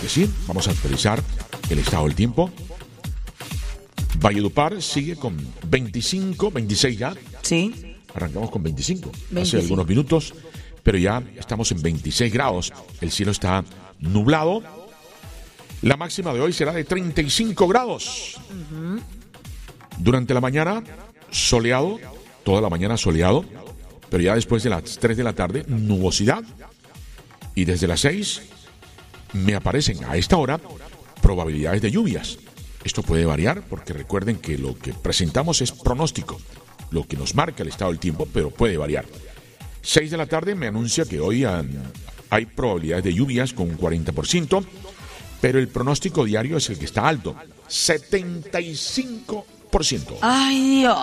que sí. Vamos a actualizar el estado del tiempo. Valledupar sigue con 25, 26 ya. Sí. Arrancamos con 25 25. hace algunos minutos, pero ya estamos en 26 grados. El cielo está nublado. La máxima de hoy será de 35 grados. Durante la mañana, soleado, toda la mañana soleado, pero ya después de las 3 de la tarde, nubosidad. Y desde las 6 me aparecen a esta hora probabilidades de lluvias. Esto puede variar porque recuerden que lo que presentamos es pronóstico, lo que nos marca el estado del tiempo, pero puede variar. 6 de la tarde me anuncia que hoy hay probabilidades de lluvias con un 40%, pero el pronóstico diario es el que está alto, 75%. Ay, Dios.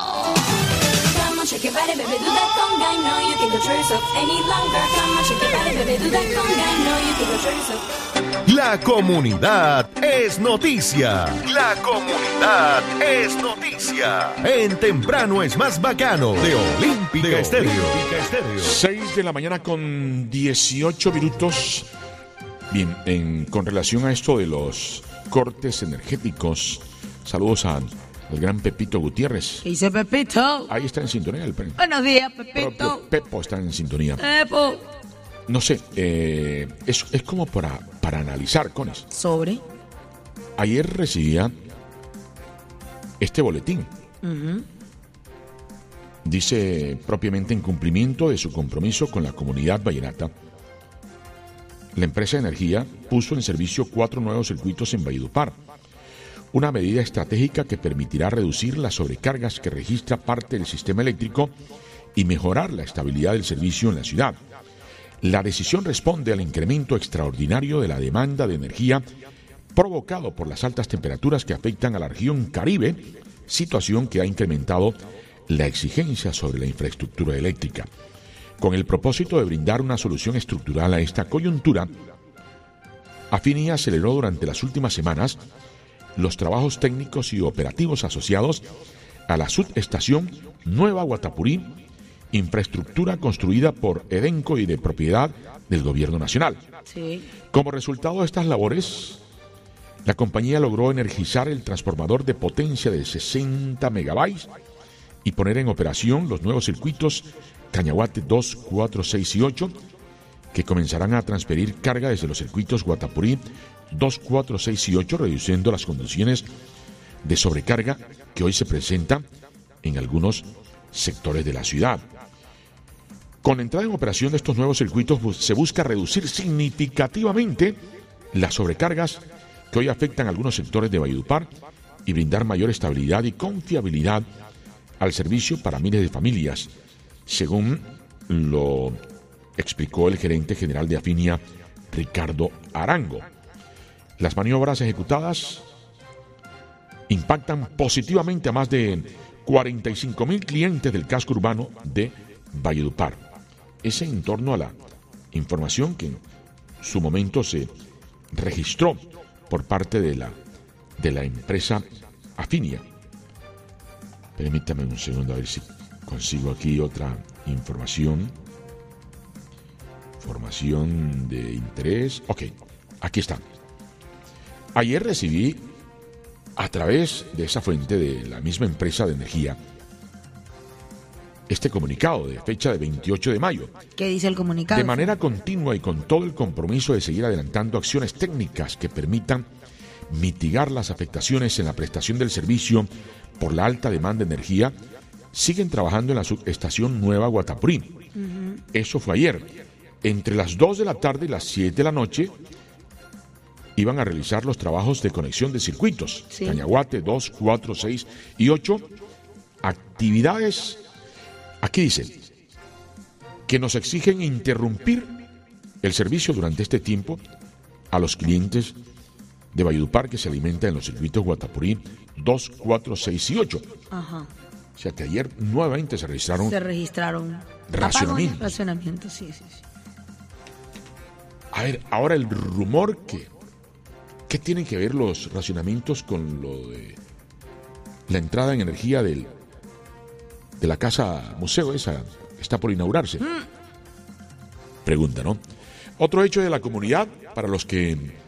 La comunidad es noticia. La comunidad es noticia. En Temprano es más bacano de Olímpica Estéreo. 6 de la mañana con 18 minutos. Bien, con relación a esto de los cortes energéticos, saludos al gran Pepito Gutiérrez. ¿Qué dice Pepito? Ahí está en sintonía el Buenos días, Pepito. propio Pepo está en sintonía. Pepo. No sé, es como para analizar, Cones. Sobre. Ayer recibía este boletín. Dice propiamente en cumplimiento de su compromiso con la comunidad vallenata. La empresa de energía puso en servicio 4 nuevos circuitos en Valledupar. Una medida estratégica que permitirá reducir las sobrecargas que registra parte del sistema eléctrico y mejorar la estabilidad del servicio en la ciudad. La decisión responde al incremento extraordinario de la demanda de energía provocado por las altas temperaturas que afectan a la región Caribe, situación que ha incrementado la exigencia sobre la infraestructura eléctrica. Con el propósito de brindar una solución estructural a esta coyuntura, Afinia aceleró durante las últimas semanas los trabajos técnicos y operativos asociados a la subestación Nueva Guatapurí, infraestructura construida por Edenco y de propiedad del Gobierno Nacional. Sí. Como resultado de estas labores, la compañía logró energizar el transformador de potencia de 60 megabytes y poner en operación los nuevos circuitos Cañaguate 2, 4, 6 y 8, que comenzarán a transferir carga desde los circuitos Guatapurí 2, 4, 6 y 8, reduciendo las condiciones de sobrecarga que hoy se presentan en algunos sectores de la ciudad. Con la entrada en operación de estos nuevos circuitos se busca reducir significativamente las sobrecargas que hoy afectan a algunos sectores de Valledupar y brindar mayor estabilidad y confiabilidad al servicio para miles de familias, según lo explicó el gerente general de Afinia, Ricardo Arango. Las maniobras ejecutadas impactan positivamente a más de 45,000 clientes del casco urbano de Valledupar. Es en torno a la información que en su momento se registró por parte de la empresa Afinia. Permítame un segundo a ver si consigo aquí otra información. Información de interés. Ok, aquí está. Ayer recibí, a través de esa fuente de la misma empresa de energía, este comunicado de fecha de 28 de mayo. ¿Qué dice el comunicado? De manera continua y con todo el compromiso de seguir adelantando acciones técnicas que permitan mitigar las afectaciones en la prestación del servicio por la alta demanda de energía, siguen trabajando en la subestación Nueva Guatapurí. Eso fue ayer. Entre las 2 de la tarde y las 7 de la noche iban a realizar los trabajos de conexión de circuitos. Sí. Cañaguate 2, 4, 6 y 8. Actividades, aquí dice, que nos exigen interrumpir el servicio durante este tiempo a los clientes de Valledupar que se alimentan en los circuitos Guatapurí 2, 4, 6 y 8. Ajá. O sea que ayer nuevamente se registraron racionamientos, sí. A ver, ahora el rumor ¿qué tienen que ver los racionamientos con lo de la entrada en energía de la casa museo esa que está por inaugurarse? Pregunta, ¿no? Otro hecho de la comunidad, para los que